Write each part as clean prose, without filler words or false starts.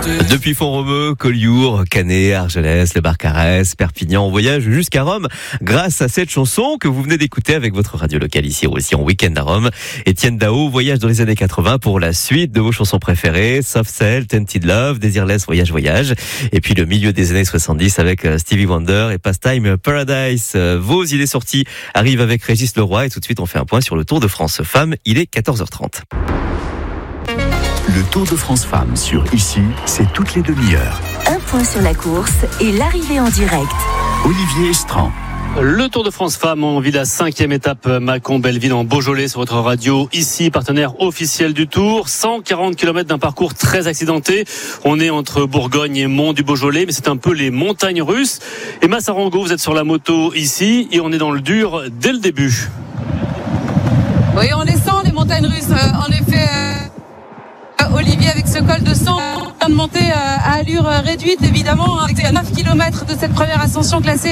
Depuis Font-Romeu, Collioure, Canet, Argelès, le Barcarès, Perpignan, on voyage jusqu'à Rome grâce à cette chanson que vous venez d'écouter avec votre radio locale ici aussi en week-end à Rome. Étienne Dao voyage dans les années 80 pour la suite de vos chansons préférées, Soft Cell, Tainted Love, Desireless, Voyage. Et puis le milieu des années 70 avec Stevie Wonder et Pastime Paradise. Vos idées sorties arrivent avec Régis Leroy et tout de suite on fait un point sur le Tour de France Femmes. Il est 14h30. Le Tour de France Femmes sur Ici, c'est toutes les demi-heures. Un point sur la course et l'arrivée en direct. Olivier Estran. Le Tour de France Femmes, on vit la 5e étape Mâcon-Belleville en Beaujolais sur votre radio. Ici, partenaire officiel du Tour. 140 km d'un parcours très accidenté. On est entre Bourgogne et Mont du Beaujolais, mais c'est un peu les montagnes russes. Emma Sarango, vous êtes sur la moto ici et on est dans le dur dès le début. Oui, on les sent, les montagnes russes. En effet, Olivier, avec ce col de 100, on vient de monter à allure réduite, évidemment. Avec 9 km de cette première ascension classée.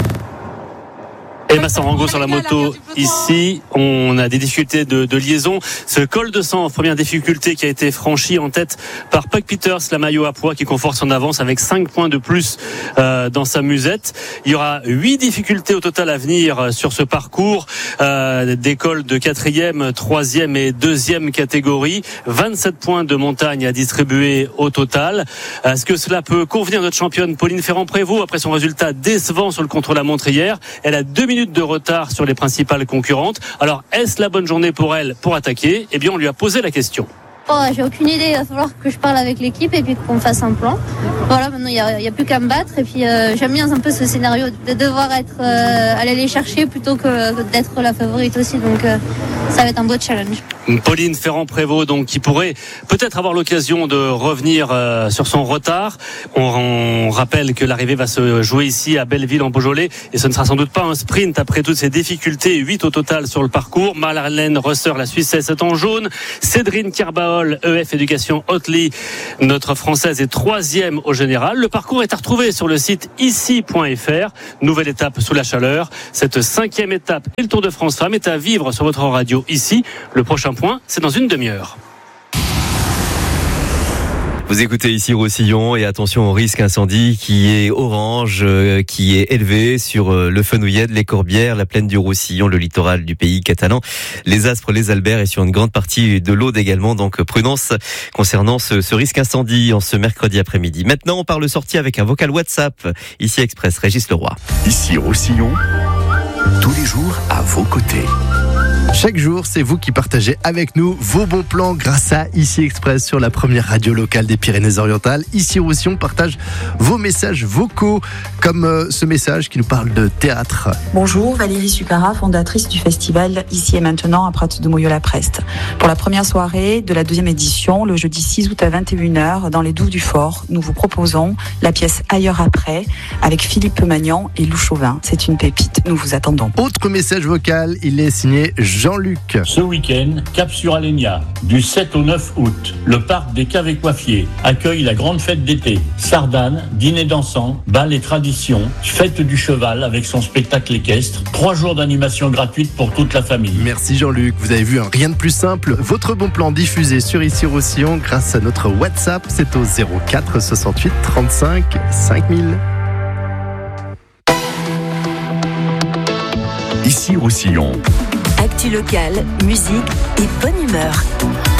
Emma Sarango sur la moto ici, on a des difficultés de liaison. Ce col de 100, première difficulté qui a été franchie en tête par Puck Peters, la maillot à pois qui conforte son avance avec 5 points de plus dans sa musette. Il y aura 8 difficultés au total à venir sur ce parcours, des cols de 4e, 3e et 2e catégorie. 27 points de montagne à distribuer au total. Est-ce que cela peut convenir à notre championne Pauline Ferrand-Prévot après son résultat décevant sur le contre-la-montre hier? Elle a 2 minutes de retard sur les principales concurrentes. Alors, est-ce la bonne journée pour elle pour attaquer? Eh bien, on lui a posé la question. J'ai aucune idée, il va falloir que je parle avec l'équipe et puis qu'on fasse un plan. Voilà, maintenant il y a plus qu'à me battre et puis j'aime bien un peu ce scénario de devoir aller les chercher plutôt que d'être la favorite aussi, donc ça va être un beau challenge. Pauline Ferrand-Prévot, donc, qui pourrait peut-être avoir l'occasion de revenir sur son retard. On rappelle que l'arrivée va se jouer ici à Belleville en Beaujolais et ce ne sera sans doute pas un sprint après toutes ces difficultés. 8 au total sur le parcours. Marlène Rösser, la Suissesse, est en jaune. Cédrine Kerbaol, EF Éducation Otley, notre Française, est 3e au général. Le parcours est à retrouver sur le site ici.fr. Nouvelle étape sous la chaleur. Cette 5e étape et le Tour de France Femmes est à vivre sur votre radio ici. Le prochain point, c'est dans une demi-heure. Vous écoutez ici Roussillon et attention au risque incendie qui est orange, qui est élevé sur le Fenouillède, les Corbières, la plaine du Roussillon, le littoral du pays catalan, les Aspres, les Alberts et sur une grande partie de l'Aude également. Donc prudence concernant ce risque incendie en ce mercredi après-midi. Maintenant, on parle sortie avec un vocal WhatsApp. Ici Express, Régis Leroy. Ici Roussillon, tous les jours à vos côtés. Chaque jour, c'est vous qui partagez avec nous vos bons plans grâce à Ici Express sur la première radio locale des Pyrénées-Orientales. Ici Roussillon partage vos messages vocaux, comme ce message qui nous parle de théâtre. Bonjour, Valérie Sucara, fondatrice du festival Ici et Maintenant à Prat de Moyo-la-Preste. Pour la première soirée de la 2e édition, le jeudi 6 août à 21h, dans les Douves du Fort, nous vous proposons la pièce Ailleurs après avec Philippe Magnan et Lou Chauvin. C'est une pépite, nous vous attendons. Autre message vocal, il est signé Jean-Luc. Ce week-end, cap sur Alenia, du 7 au 9 août, le parc des Caves et Coiffiers accueille la grande fête d'été. Sardanes, dîner dansant, bal et tradition, fête du cheval avec son spectacle équestre, 3 jours d'animation gratuite pour toute la famille. Merci Jean-Luc, vous avez vu, rien de plus simple. Votre bon plan diffusé sur Ici Roussillon grâce à notre WhatsApp, c'est au 04 68 35 5000. Ici Roussillon. Actu locale, musique et bonne humeur.